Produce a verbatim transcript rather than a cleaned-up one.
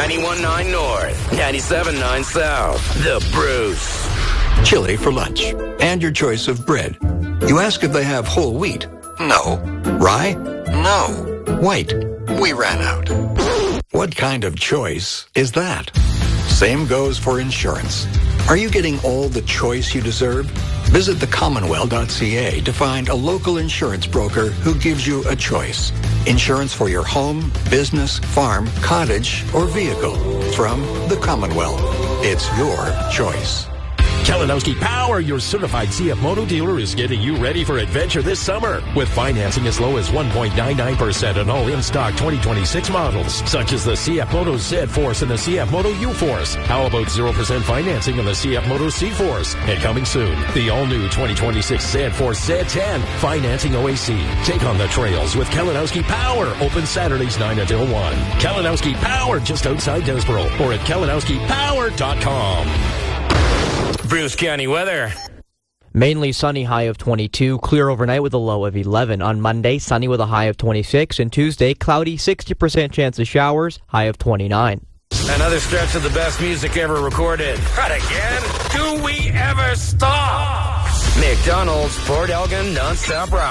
ninety-one point nine North, ninety-seven point nine South. The Bruce. Chili for lunch. And your choice of bread. You ask if they have whole wheat. No. Rye? No. White? We ran out. What kind of choice is that? Same goes for insurance. Are you getting all the choice you deserve? Visit the commonwealth dot c a to find a local insurance broker who gives you a choice. Insurance for your home, business, farm, cottage, or vehicle. From the Commonwealth. It's your choice. Kalinowski Power, your certified C F Moto dealer, is getting you ready for adventure this summer with financing as low as one point nine nine percent on all in-stock twenty twenty-six models, such as the C F Moto Z-Force and the C F Moto U-Force. How about zero percent financing on the C F Moto C-Force? And coming soon, the all-new twenty twenty-six Z-Force Z ten, financing O A C. Take on the trails with Kalinowski Power, open Saturdays nine until one. Kalinowski Power, just outside Desboro, or at kalinowski power dot com. Bruce County weather. Mainly sunny, high of twenty-two. Clear overnight with a low of eleven. On Monday, sunny with a high of twenty-six. And Tuesday, cloudy, sixty percent chance of showers, high of twenty-nine. Another stretch of the best music ever recorded. But again, do we ever stop? McDonald's, Port Elgin, non-stop rock.